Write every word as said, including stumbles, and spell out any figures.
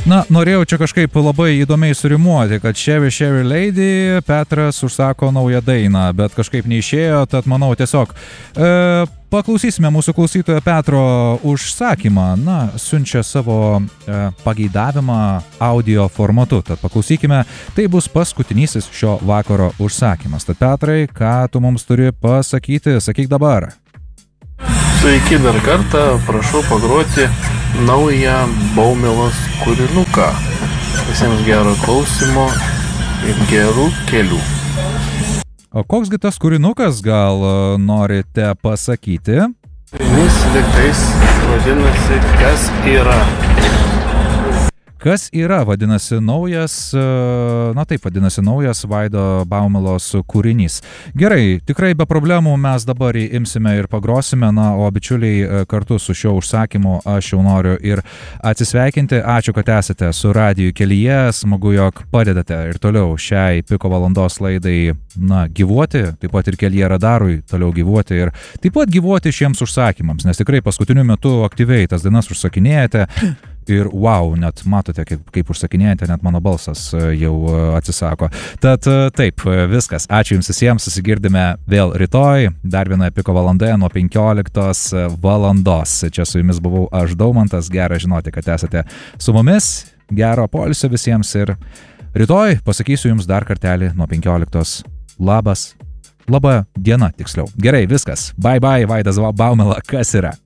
Na, norėjau čia kažkaip labai įdomiai surimuoti, kad Chevy Chevy Lady Petras užsako naują dainą, bet kažkaip neišėjo, tad manau tiesiog e, paklausysime mūsų klausytojo Petro užsakymą. Na, siunčia savo e, pageidavimą audio formatu, tad paklausykime, tai bus paskutinysis šio vakaro užsakymas. Tad Petrai, ką tu mums turi pasakyti, sakyk dabar. Sveiki dar kartą, prašau pagroti naują Baumilos kūrinuką. Visiems gero klausimo ir gerų kelių. O koksgi tas kūrinukas, gal norite pasakyti? Vis liktais vadinasi, kas yra. Kas yra, vadinasi, naujas, na taip, vadinasi, naujas Vaido Baumilos kūrinys. Gerai, tikrai be problemų mes dabar imsime ir pagrosime, na, o bičiuliai kartu su šiuo užsakymu aš jau noriu ir atsisveikinti. Ačiū, kad esate su Radiju kelyje, smagu, jog padedate ir toliau šiai Piko valandos laidai, na, gyvuoti, taip pat ir kelyje radarui toliau gyvuoti ir taip pat gyvuoti šiems užsakymams, nes tikrai paskutiniu metu aktyviai tas dainas užsakinėjate. Ir wow, net matote, kaip, kaip užsakinėjate, net mano balsas jau atsisako. Tad taip, viskas. Ačiū Jums visiems, susigirdime vėl rytoj. Dar viena Piko valanda nuo penkioliktos valandos. Čia su Jumis buvau aš, Daumantas. Gera žinoti, kad esate su mumis. Gero poilsio visiems ir rytoj pasakysiu Jums dar kartelį nuo penkioliktos. Labas. Labą dieną, tiksliau. Gerai, viskas. Bye bye, Vaidas Baumila. Kas yra?